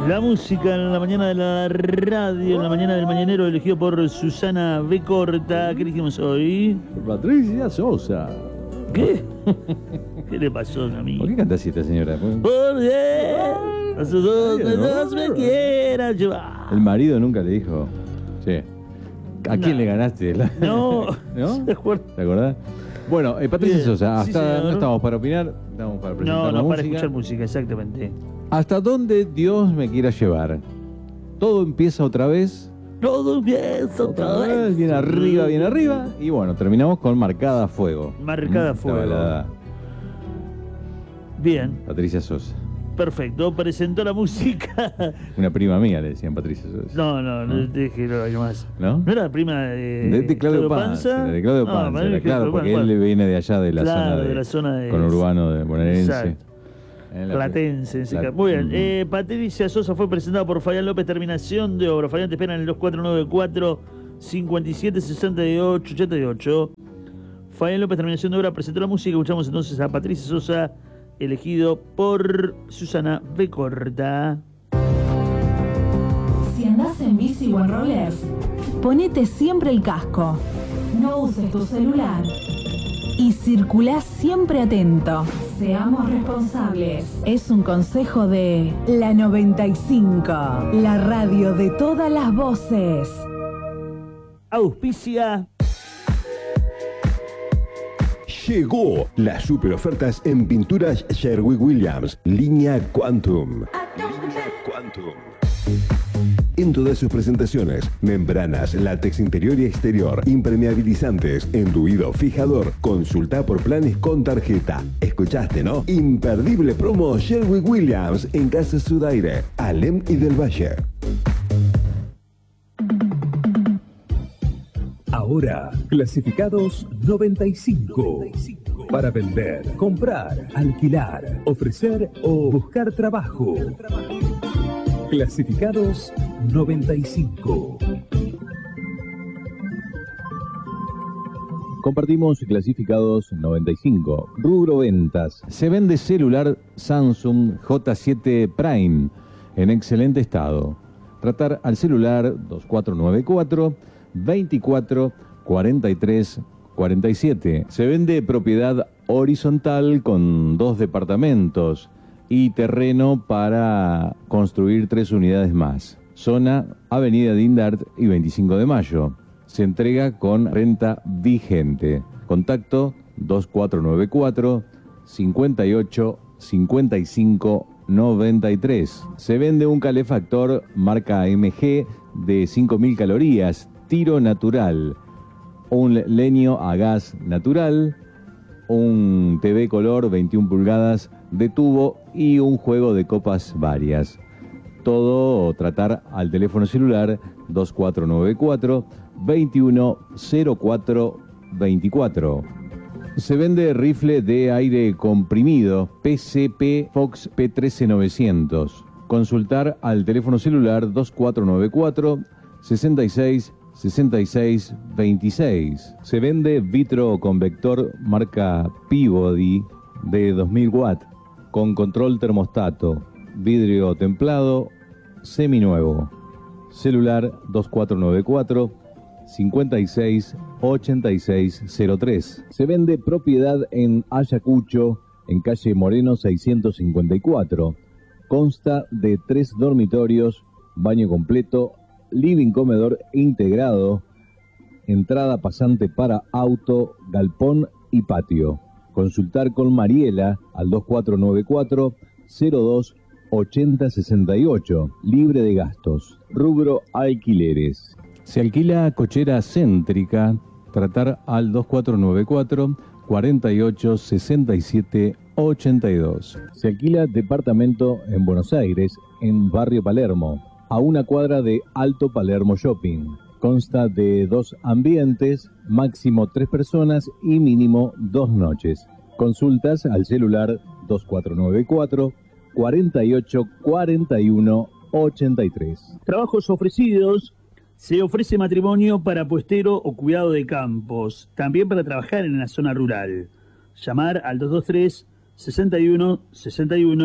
La música en la mañana de la radio, en la mañana del mañanero, elegido por Susana B. Corta. ¿Qué elegimos hoy? Patricia Sosa. ¿Qué? ¿Qué le pasó a mí? ¿Por qué canta así esta señora? Por bien, a sus dos me quieran llevar. El marido nunca le dijo, che, ¿a quién le ganaste? No, ¿No? ¿te acuerdas? ¿Te acordás? Bueno, Patricia Bien. Sosa, Sí, hasta señor. no estamos para opinar, estamos para presentar la No, música. para escuchar música, exactamente. ¿Hasta dónde Dios me quiera llevar? Todo empieza otra vez. Todo empieza otra vez. Bien arriba. Y bueno, terminamos con Marcada a Fuego. Marcada a Esta Fuego. balada, Bien, Patricia Sosa. perfecto. Presentó la música. Una prima mía le decían Patricia Sosa. No, déjelo ahí nomás. ¿No? ¿No era la prima De Claudio Panza. De Claudio Panza, para mí que claro, porque él viene de allá de la Claro, zona de la zona de conurbano de bonaerense. Exacto. En la- Platense, ese la- caso. Muy bien. Patricia Sosa fue presentada por Fabián López, terminación de obra. Fabián te espera en el 2494 57 68 88. Fabián López, terminación de obra, presentó la música. Escuchamos entonces a Patricia Sosa, elegido por Susana B. Corta. Si andás en bici o en rollers, ponete siempre el casco. No uses tu celular. Y circulá siempre atento. Seamos responsables. Es un consejo de La 95, la radio de todas las voces. Auspicia. Llegó las super ofertas en pinturas Sherwin-Williams, línea Quantum. En todas sus presentaciones, membranas, látex interior y exterior, impermeabilizantes, enduido, fijador. Consulta por planes con tarjeta. ¿Escuchaste, no? Imperdible promo Sherwin-Williams en Casa Sudaire, Alem y del Valle. Ahora, clasificados 95. Para vender, comprar, alquilar, ofrecer o buscar trabajo. Clasificados 95. Compartimos clasificados 95. Rubro ventas. Se vende celular Samsung J7 Prime en excelente estado. Tratar al celular 2494 24 43 47. Se vende propiedad horizontal con 2 departamentos y terreno para construir 3 unidades más. Zona Avenida Dindart y 25 de Mayo. Se entrega con renta vigente. Contacto 2494 58 55 93. Se vende un calefactor marca MG de 5000 calorías, tiro natural, un leño a gas natural, un TV color 21 pulgadas de tubo y un juego de copas varias. Todo tratar al teléfono celular 2494 2104 24. Se vende rifle de aire comprimido PCP Fox P13900. Consultar al teléfono celular 2494 66 66 26. Se vende vitro convector marca Peabody de 2000 watts con control termostato, vidrio templado, seminuevo. Celular 2494 56 86 03. Se vende propiedad en Ayacucho, en calle Moreno 654. Consta de 3 dormitorios, baño completo, living comedor integrado, entrada pasante para auto, galpón y patio. Consultar con Mariela al 2494 02 8068, libre de gastos. Rubro alquileres. Se alquila cochera céntrica. Tratar al 2494 48 67 82. Se alquila departamento en Buenos Aires, en Barrio Palermo, a una cuadra de Alto Palermo Shopping. Consta de 2 ambientes, máximo 3 personas y mínimo 2 noches. Consultas al celular 2494 48 41 83. Trabajos ofrecidos. Se ofrece matrimonio para puestero o cuidado de campos, también para trabajar en la zona rural. Llamar al 223 61 61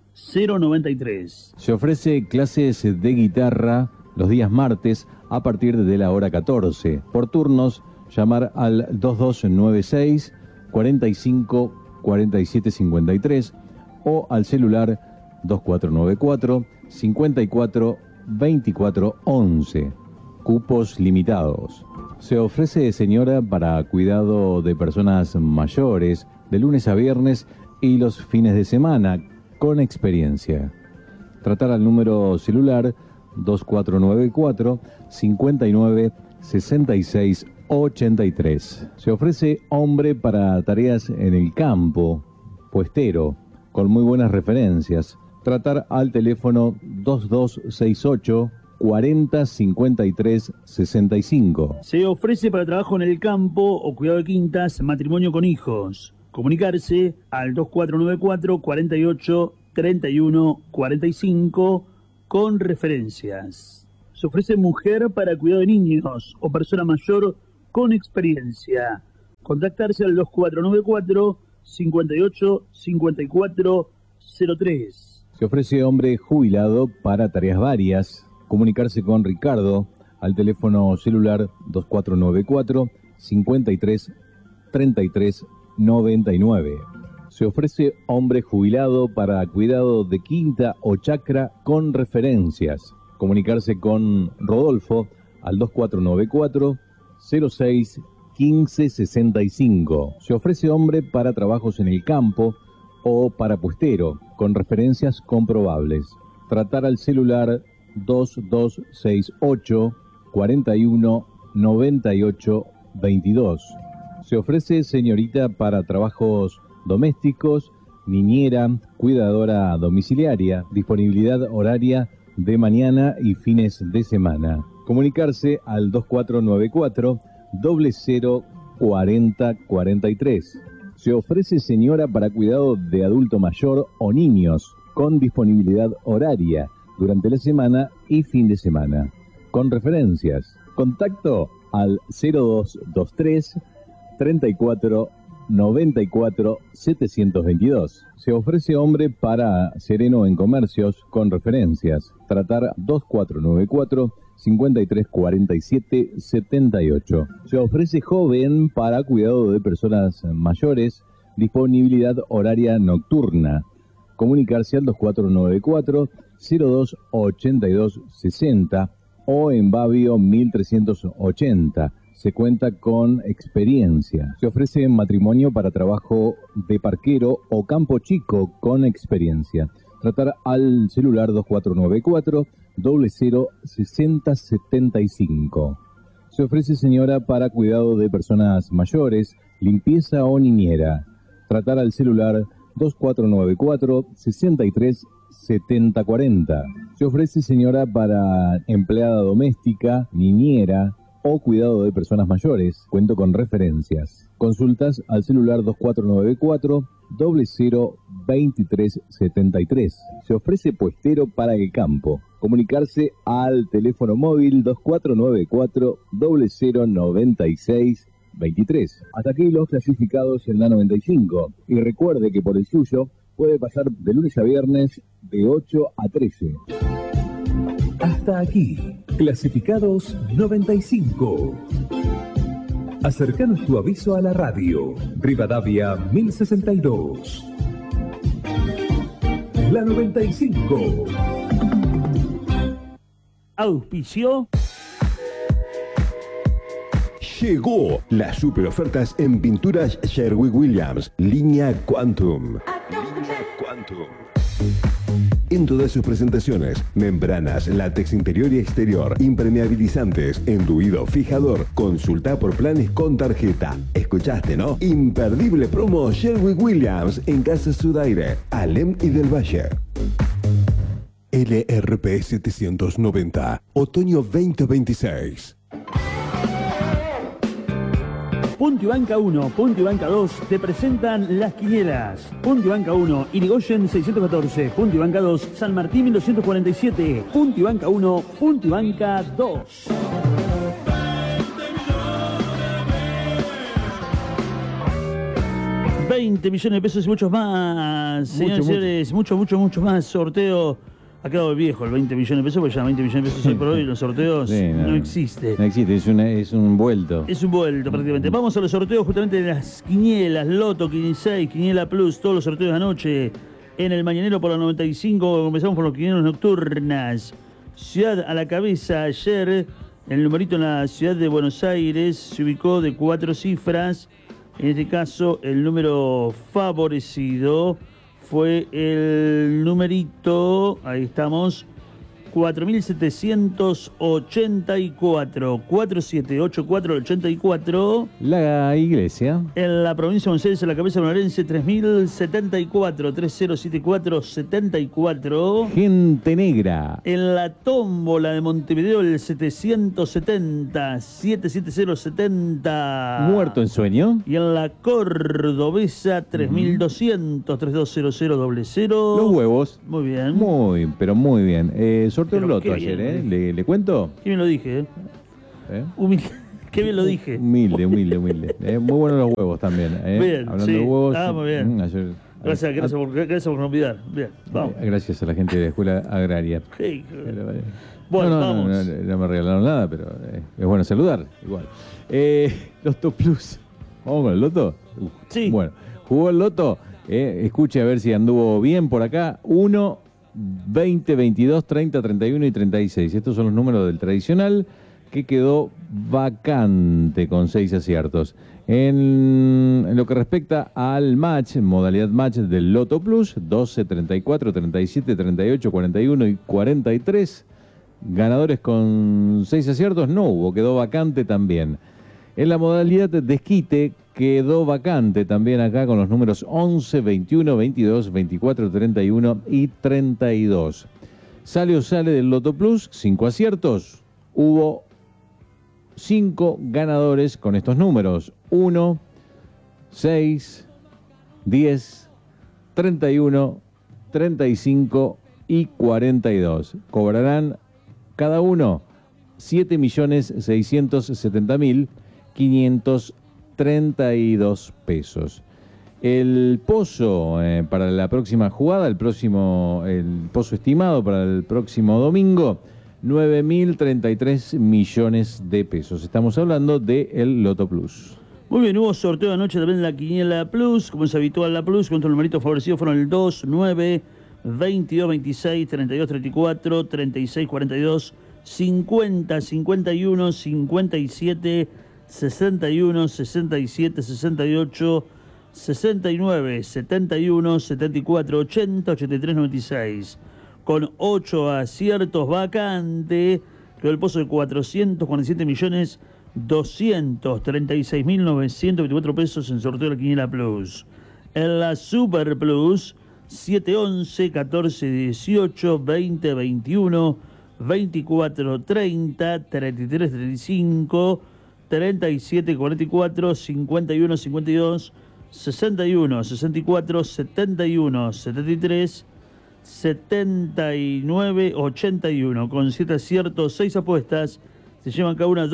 093. Se ofrece clases de guitarra los días martes a partir de la hora 14. Por turnos, llamar al 2296 45 47 53 o al celular 2494 54 24 11. Cupos limitados. Se ofrece señora para cuidado de personas mayores de lunes a viernes y los fines de semana con experiencia. Tratar al número celular 2494 59 66 83. Se ofrece hombre para tareas en el campo, puestero, con muy buenas referencias. Tratar al teléfono 2268 40 53 65. Se ofrece para trabajo en el campo o cuidado de quintas, matrimonio con hijos. Comunicarse al 2494 48 31 45 con referencias. Se ofrece mujer para cuidado de niños o persona mayor con experiencia. Contactarse al 2494 58 54 03. Se ofrece hombre jubilado para tareas varias. Comunicarse con Ricardo al teléfono celular 2494 53 33 99. Se ofrece hombre jubilado para cuidado de quinta o chacra con referencias. Comunicarse con Rodolfo al 2494 06 15 65. Se ofrece hombre para trabajos en el campo o para puestero con referencias comprobables. Tratar al celular 2268 41 98 22. Se ofrece señorita para trabajos domésticos, niñera, cuidadora domiciliaria, disponibilidad horaria de mañana y fines de semana. Comunicarse al 2494 00 40 43. Se ofrece señora para cuidado de adulto mayor o niños con disponibilidad horaria durante la semana y fin de semana. Con referencias. Contacto al 0223 34 94 722. Se ofrece hombre para sereno en comercios con referencias. Tratar 2494 53 47 78. Se ofrece joven para cuidado de personas mayores, disponibilidad horaria nocturna. Comunicarse al 2494 02 82 60 o en Babio 1380. Se cuenta con experiencia. Se ofrece matrimonio para trabajo de parquero o campo chico con experiencia. Tratar al celular 2494 00 60 75. Se ofrece señora para cuidado de personas mayores, limpieza o niñera. Tratar al celular 2494 63 70 40. Se ofrece señora para empleada doméstica, niñera o cuidado de personas mayores. Cuento con referencias. Consultas al celular 2494 00 23 73. Se ofrece puestero para el campo. Comunicarse al teléfono móvil 2494 00 96 23. Hasta aquí los clasificados en la 95. Y recuerde que por el suyo puede pasar de lunes a viernes de 8 a 13. Hasta aquí, clasificados 95. Acercanos tu aviso a la radio. Rivadavia 1062. La 95. Auspicio. Llegó las super ofertas en pinturas Sherwin-Williams, línea Quantum. En todas sus presentaciones, membranas, látex interior y exterior, impermeabilizantes, enduido, fijador. Consulta por planes con tarjeta. ¿Escuchaste, no? Imperdible promo Sherwin-Williams en Casa Sudaire, Alem y del Valle. LRP 790, otoño 2026. Punto y Banca 1, Punto y Banca 2 te presentan las quinielas. Punto y Banca 1, Irigoyen 614. Punto y Banca 2, San Martín 1247. Punto y Banca 1, Punto y Banca 2. 20 millones de pesos y muchos más. Señores y señores, mucho más. Sorteo. Ha quedado viejo el 20 millones de pesos, porque ya 20 millones de pesos hoy por hoy los sorteos sí, no existe. No existe, es un vuelto. Es un vuelto prácticamente. Vamos a los sorteos justamente de las quinielas, Loto, Quiniela 6, Quiniela Plus, todos los sorteos de anoche en el Mañanero por la 95. Comenzamos por los quinielos nocturnas. Ciudad a la cabeza ayer, el numerito en la ciudad de Buenos Aires se ubicó de 4 cifras. En este caso, el número favorecido fue el numerito, ahí estamos, 4784, 478484. La iglesia. En la provincia de Buenos Aires, en la cabeza bonaerense, 3074, 3074. Gente negra. En la tómbola de Montevideo, el 770, 77070. Muerto en sueño. Y en la cordobesa, 3200, 320000. Los huevos. Muy bien. Pero muy bien. Sorteo Pero el loto qué ayer, bien, ¿Le cuento? Qué bien lo dije, Humilde. Qué bien lo dije. Humilde. Muy buenos los huevos también, Bien, hablando sí. de huevos. Muy bien. Ayer, Gracias por no olvidar. Bien, vamos. Gracias a la gente de la escuela agraria. Sí. Pero, Bueno, vamos. No me regalaron nada, pero es bueno saludar, igual. Loto Plus. ¿Vamos con el Loto? Sí. Bueno, jugó el Loto. Escuche a ver si anduvo bien por acá. 1, 20, 22, 30, 31 y 36. Estos son los números del tradicional que quedó vacante con 6 aciertos. En lo que respecta al match, modalidad match del Loto Plus, 12, 34, 37, 38, 41 y 43. Ganadores con 6 aciertos no hubo, quedó vacante también. En la modalidad de desquite quedó vacante también acá con los números 11, 21, 22, 24, 31 y 32. Sale del Loto Plus, 5 aciertos. Hubo 5 ganadores con estos números: 1, 6, 10, 31, 35 y 42. Cobrarán cada uno 7.670.532 pesos. El pozo para la próxima jugada, el pozo estimado para el próximo domingo, 9.033 millones de pesos. Estamos hablando del Loto Plus. Muy bien, hubo sorteo anoche también en la Quiniela Plus, como es habitual la Plus, con los numeritos favorecidos fueron el 2, 9, 22, 26, 32, 34, 36, 42, 50, 51, 57, 61, 67, 68, 69, 71, 74, 80, 83, 96. Con 8 aciertos vacante, quedó el pozo de 447.236.924 pesos en sorteo de la Quiniela Plus. En la Super Plus, 7, 11, 14, 18, 20, 21, 24, 30, 33, 35, 37, 44, 51, 52, 61, 64, 71, 73, 79, 81. Con 7 aciertos, 6 apuestas, se llevan cada una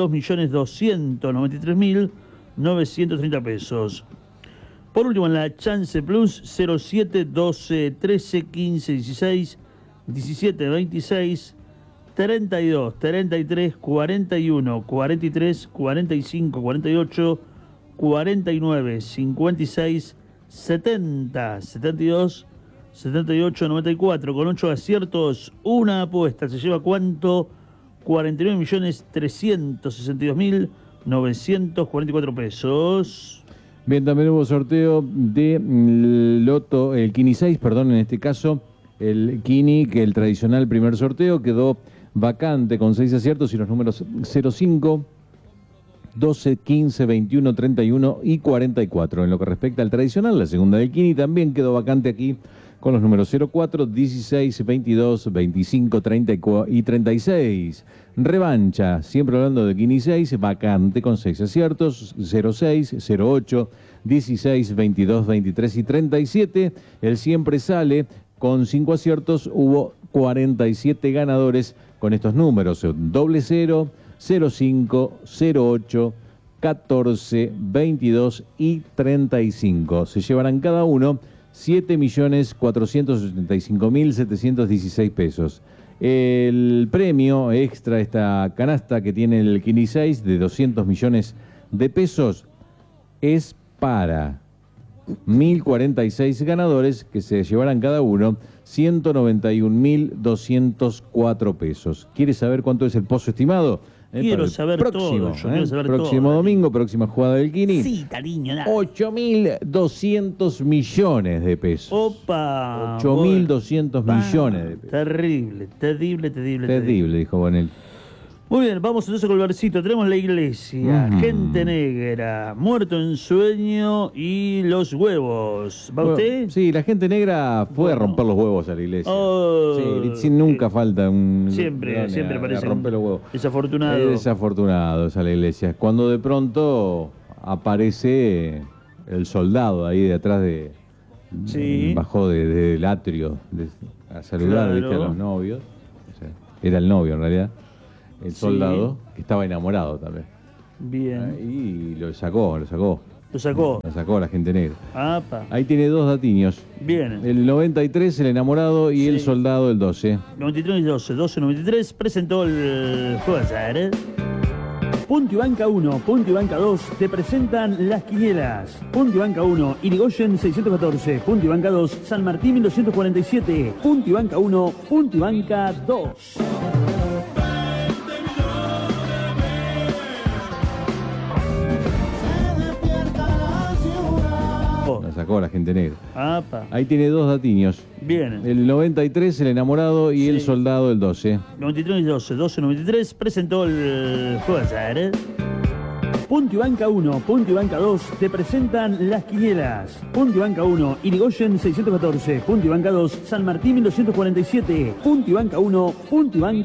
2.293.930 pesos. Por último, en la Chance Plus, 07, 12, 13, 15, 16, 17, 26, 32, 33, 41, 43, 45, 48, 49, 56, 70, 72, 78, 94. Con 8 aciertos, una apuesta. ¿Se lleva cuánto? 49.362.944 pesos. Bien, también hubo sorteo de Loto, el Kini 6, perdón, en este caso, el Kini, que el tradicional primer sorteo quedó vacante con 6 aciertos y los números 05, 12, 15, 21, 31 y 44. En lo que respecta al tradicional, la segunda del Kini también quedó vacante aquí con los números 04, 16, 22, 25, 30 y 36. Revancha, siempre hablando de Kini 6, vacante con 6 aciertos, 06, 08, 16, 22, 23 y 37. El siempre sale con 5 aciertos, hubo 47 ganadores con estos números: 00, 05, 08, 14, 22 y 35. Se llevarán cada uno 7.485.716 pesos. El premio extra, esta canasta que tiene el Kini 6 de 200 millones de pesos, es para 1.046 ganadores que se llevarán cada uno 191.204 pesos. ¿Quieres saber cuánto es el pozo estimado? Quiero saber próximo, todo. Yo quiero saber próximo todo. domingo, próxima jugada del Kini. Sí, cariño, dale. 8.200 millones de pesos. Opa. 8.200 bueno. millones de pesos. Terrible, terrible, terrible. Terrible, dijo Bonel. Muy bien, vamos entonces con el versito. Tenemos la iglesia, Ujú. gente negra, muerto en sueño y los huevos. ¿Va usted? Sí, la gente negra fue a Bueno. romper los huevos a la iglesia. Oh, Sí, nunca falta un... Siempre a parece romper los huevos. desafortunado. Desafortunados a la iglesia. Cuando de pronto aparece el soldado ahí de atrás de... Sí. Bajó del atrio a saludar, Claro. ¿viste? A los novios. O sea, era el novio en realidad. El Sí. soldado, que estaba enamorado también. Bien. Y lo sacó. Lo sacó. Lo sacó la gente negra. Apa. Ahí tiene dos datiños. Bien. El 93, el enamorado, y Sí. el soldado, el 12. 93 y 12, 93 presentó el jueves. Punto y Banca 1, Punto y Banca 2 te presentan las quinielas. Punto y Banca 1, Irigoyen 614. Punto y Banca 2, San Martín 1247. Punto y Banca 1, Punto y Banca 2. Lo sacó la gente negra. Apa. Ahí tiene dos datiños. Bien. El 93, el enamorado, y Sí. el soldado, el 12. 93 y 12, 93 presentó el jueves. Punto y Banca 1, Punto y Banca 2 te presentan las quinielas. Punto y Banca 1, Irigoyen 614. Punto y Banca 2, San Martín 1247. Punto y Banca 1, Punto y Banca